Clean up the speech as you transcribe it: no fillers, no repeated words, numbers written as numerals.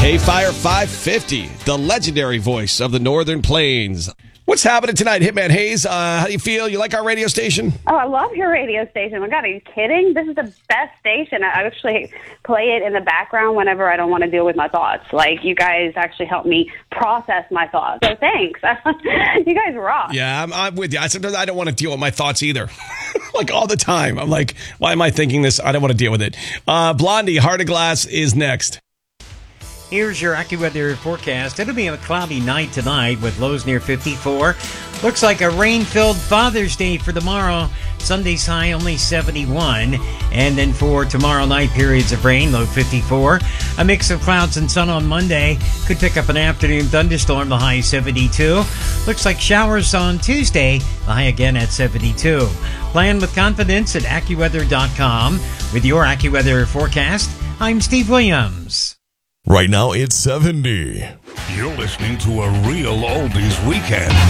K-Fire 550, the legendary voice of the Northern Plains. What's happening tonight, Hitman Hayes? How do you feel? You like our radio station? Oh, I love your radio station. My God, are you kidding? This is the best station. I actually play it in the background whenever I don't want to deal with my thoughts. Like, you guys actually help me process my thoughts. So thanks. You guys rock. Yeah, I'm with you. Sometimes I don't want to deal with my thoughts either. Like all the time. I'm like, why am I thinking this? I don't want to deal with it. Blondie, Heart of Glass is next. Here's your AccuWeather forecast. It'll be a cloudy night tonight with lows near 54. Looks like a rain-filled Father's Day for tomorrow. Sunday's high only 71. And then for tomorrow night, periods of rain, low 54. A mix of clouds and sun on Monday. Could pick up an afternoon thunderstorm, the high 72. Looks like showers on Tuesday, the high again at 72. Plan with confidence at AccuWeather.com. With your AccuWeather forecast, I'm Steve Williams. Right now, it's 70. You're listening to a real oldies weekend.